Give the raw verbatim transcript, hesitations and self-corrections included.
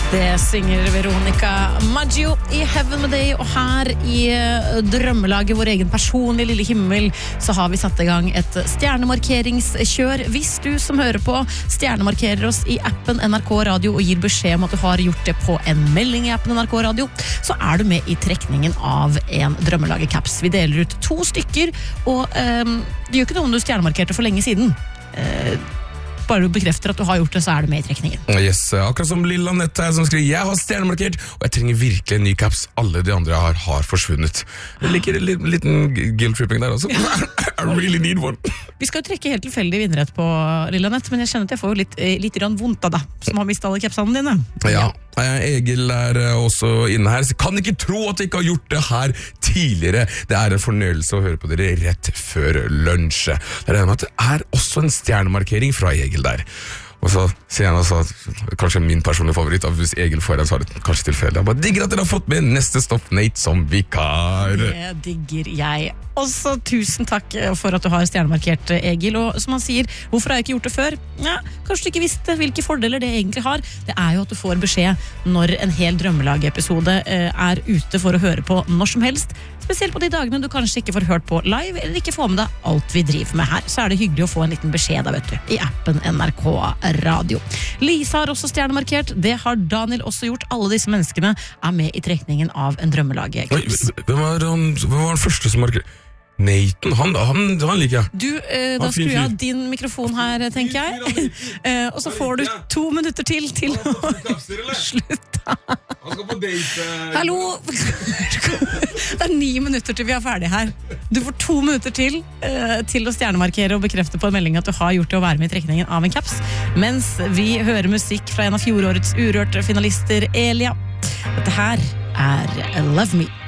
Det synger Veronica Maggio i Heaven med deg, og her i drømmelaget, vår egen personlige lille himmel, så har vi satt i gang et stjernemarkeringskjør. Hvis du som hører på stjernemarkerer oss i appen N R K Radio og gir beskjed om at du har gjort det på en melding i appen N R K Radio, så er du med i trekningen av en drømmelaget-caps. Vi deler ut to stykker, og um, det gjør ikke noe om du stjernemarkerte for lenge siden. Uh, Bare du bekrefter at du har gjort det, så er du med i trekningen. Yes, akkurat som Lilla Nette her som skriver, jeg har stjernemarkert, og jeg trenger virkelig en ny caps. Alle de andre jeg har, har forsvunnet. Jeg liker en liten, liten guilt-tripping der også. I really need one. Vi skal jo trekke helt tilfeldig vinnrett på Lilla Nett, men jeg kjenner at jeg får jo litt, litt grann vondt av deg, som har mistet alle capsene dine. Ja, Egil er også inne her, så jeg kan ikke tro at jeg ikke har gjort det her tidligere. Det er en fornøyelse å høre på dere rett før lunsj. Det er, det er også en stjernemarkering fra Egil der. Og så sier han også at kanskje min personlige favoritt, at hvis Egil får en, så er det kanskje tilfeldig. Jeg bare digger at dere har fått med neste stopp Nate som vikar. Det digger jeg. Også tusen takk for at du har stjernemarkert, Egil. Og som han sier, hvorfor har jeg ikke gjort det før? Ja, kanskje du ikke visste hvilke fordeler det egentlig har. Det er jo at du får beskjed når en hel drømmelagepisode er ute for å høre på når som helst. Spesielt på de dagene du kanskje ikke får hørt på live, eller ikke får med deg alt vi driver med her. Så er det hyggelig å få en liten beskjed da, vet du, i appen N R K Radio. Lisa har også stjernemarkert. Det har Daniel også gjort. Alle disse menneskene er med i trekningen av en drømmelaget-caps. Hvem var han, hvem var han første som markerte? Nathan, han, han, han liker jeg. Du, eh, da skrur jeg av din mikrofon her, tenker jeg. eh, og så får du to minutter til til å slutte. Han skal på date. Hallo! Det er ni minutter til vi er ferdige her. Du får to minutter til eh, til å stjernemarkere og bekrefte på en melding at du har gjort det å være med i trekningen av en caps, mens vi hører musikk fra en av fjorårets urørte finalister, Elia. Dette her er Love Me.